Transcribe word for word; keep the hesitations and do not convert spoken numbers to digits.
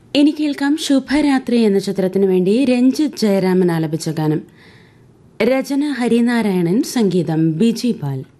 ഇനി കേൾക്കാം ശുഭരാത്രി എന്ന ചിത്രത്തിനു വേണ്ടി രഞ്ജിത്ത് ജയരാമൻ ആലപിച്ച ഗാനം. രചന ഹരിനാരായണൻ, സംഗീതം ബിജി പാൽ.